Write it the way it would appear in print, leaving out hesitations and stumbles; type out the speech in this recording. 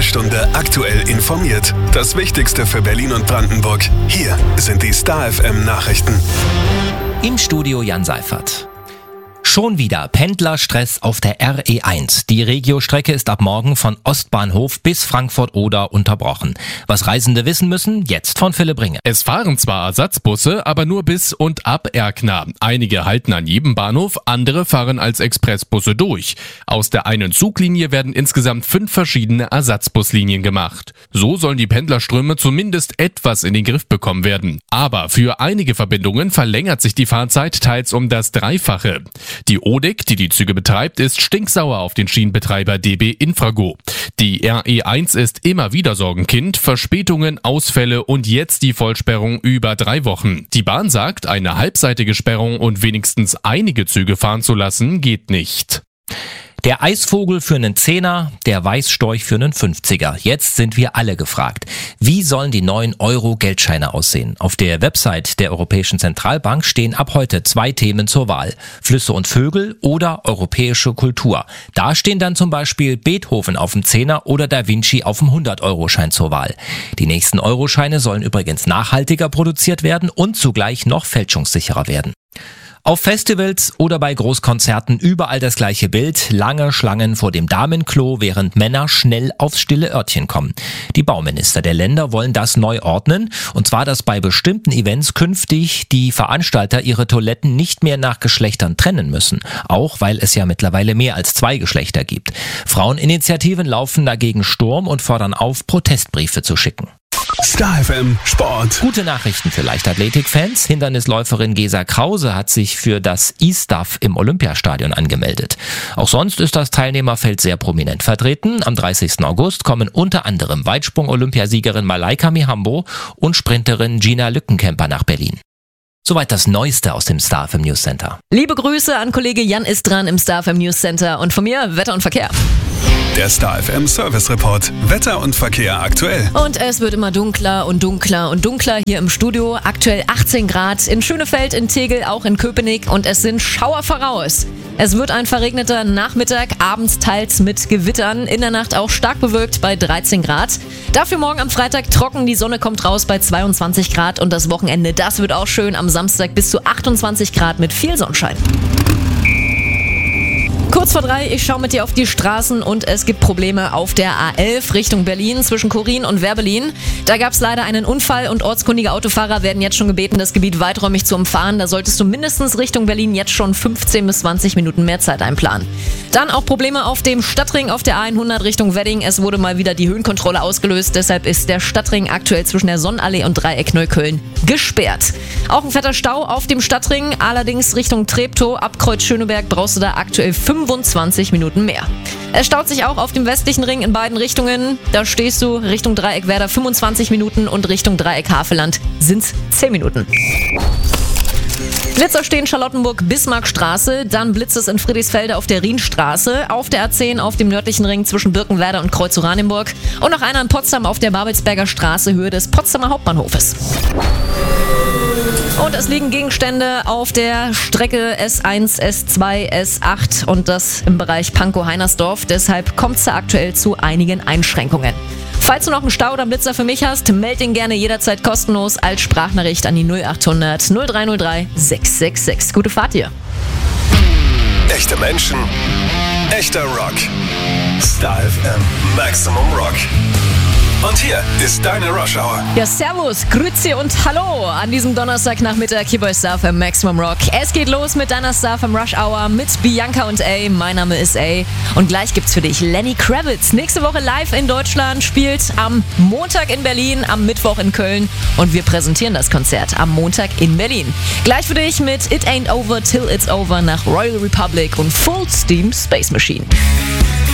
Stunde aktuell informiert. Das Wichtigste für Berlin und Brandenburg. Hier sind die Star FM Nachrichten. Im Studio Jan Seifert. Schon wieder Pendlerstress auf der RE1. Die Regio-Strecke ist ab morgen von Ostbahnhof bis Frankfurt-Oder unterbrochen. Was Reisende wissen müssen, jetzt von Philipp Ringe. Es fahren zwar Ersatzbusse, aber nur bis und ab Erkner. Einige halten an jedem Bahnhof, andere fahren als Expressbusse durch. Aus der einen Zuglinie werden insgesamt 5 verschiedene Ersatzbuslinien gemacht. So sollen die Pendlerströme zumindest etwas in den Griff bekommen werden. Aber für einige Verbindungen verlängert sich die Fahrzeit teils um das Dreifache. Die ODEC, die Züge betreibt, ist stinksauer auf den Schienenbetreiber DB Infrago. Die RE1 ist immer wieder Sorgenkind, Verspätungen, Ausfälle und jetzt die Vollsperrung über 3 Wochen. Die Bahn sagt, eine halbseitige Sperrung und wenigstens einige Züge fahren zu lassen, geht nicht. Der Eisvogel für einen Zehner, der Weißstorch für einen 50er. Jetzt sind wir alle gefragt. Wie sollen die neuen Euro-Geldscheine aussehen? Auf der Website der Europäischen Zentralbank stehen ab heute 2 Themen zur Wahl. Flüsse und Vögel oder europäische Kultur. Da stehen dann zum Beispiel Beethoven auf dem Zehner oder Da Vinci auf dem 100-Euro-Schein zur Wahl. Die nächsten Euroscheine sollen übrigens nachhaltiger produziert werden und zugleich noch fälschungssicherer werden. Auf Festivals oder bei Großkonzerten überall das gleiche Bild, lange Schlangen vor dem Damenklo, während Männer schnell aufs stille Örtchen kommen. Die Bauminister der Länder wollen das neu ordnen, und zwar, dass bei bestimmten Events künftig die Veranstalter ihre Toiletten nicht mehr nach Geschlechtern trennen müssen, auch weil es ja mittlerweile mehr als 2 Geschlechter gibt. Fraueninitiativen laufen dagegen Sturm und fordern auf, Protestbriefe zu schicken. Star FM Sport. Gute Nachrichten für Leichtathletik-Fans. Hindernisläuferin Gesa Krause hat sich für das E-Stuff im Olympiastadion angemeldet. Auch sonst ist das Teilnehmerfeld sehr prominent vertreten. Am 30. August kommen unter anderem Weitsprung-Olympiasiegerin Malaika Mihambo und Sprinterin Gina Lückenkämper nach Berlin. Soweit das Neueste aus dem Star FM News Center. Liebe Grüße an Kollege Jan Istran im Star FM News Center und von mir Wetter und Verkehr. Der Star FM Service Report. Wetter und Verkehr aktuell. Und es wird immer dunkler und dunkler und dunkler hier im Studio. Aktuell 18 Grad in Schönefeld, in Tegel, auch in Köpenick und es sind Schauer voraus. Es wird ein verregneter Nachmittag, abends teils mit Gewittern, in der Nacht auch stark bewölkt bei 13 Grad. Dafür morgen am Freitag trocken, die Sonne kommt raus bei 22 Grad und das Wochenende, das wird auch schön, am Samstag bis zu 28 Grad mit viel Sonnenschein. Kurz vor 3, ich schaue mit dir auf die Straßen und es gibt Probleme auf der A11 Richtung Berlin zwischen Chorin und Werbelin. Da gab es leider einen Unfall und ortskundige Autofahrer werden jetzt schon gebeten, das Gebiet weiträumig zu umfahren. Da solltest du mindestens Richtung Berlin jetzt schon 15 bis 20 Minuten mehr Zeit einplanen. Dann auch Probleme auf dem Stadtring auf der A100 Richtung Wedding. Es wurde mal wieder die Höhenkontrolle ausgelöst, deshalb ist der Stadtring aktuell zwischen der Sonnenallee und Dreieck Neukölln gesperrt. Auch ein fetter Stau auf dem Stadtring, allerdings Richtung Treptow, ab Kreuz Schöneberg brauchst du da aktuell 25 Minuten mehr. Es staut sich auch auf dem westlichen Ring in beiden Richtungen. Da stehst du Richtung Dreieck Werder 25 Minuten und Richtung Dreieck Havelland sind's 10 Minuten. Blitzer stehen Charlottenburg-Bismarckstraße, dann blitzt es in Friedrichsfelde auf der Rienstraße, auf der A10 auf dem nördlichen Ring zwischen Birkenwerder und Kreuz-Oranienburg und noch einer in Potsdam auf der Babelsberger Straße, Höhe des Potsdamer Hauptbahnhofes. Und es liegen Gegenstände auf der Strecke S1, S2, S8 und das im Bereich Pankow-Heinersdorf. Deshalb kommt es da aktuell zu einigen Einschränkungen. Falls du noch einen Stau oder Blitzer für mich hast, meld ihn gerne jederzeit kostenlos als Sprachnachricht an die 0800 0303 666. Gute Fahrt dir. Echte Menschen. Echter Rock. Star FM Maximum Rock. Und hier ist deine Rush Hour. Ja, servus, grüezi und hallo an diesem Donnerstagnachmittag hier bei Star FM Maximum Rock. Es geht los mit deiner Star FM Rush Hour mit Bianca und A. Mein Name ist A. Und gleich gibt's für dich Lenny Kravitz. Nächste Woche live in Deutschland, spielt am Montag in Berlin, am Mittwoch in Köln. Und wir präsentieren das Konzert am Montag in Berlin. Gleich für dich mit It Ain't Over Till It's Over nach Royal Republic und Full Steam Space Machine.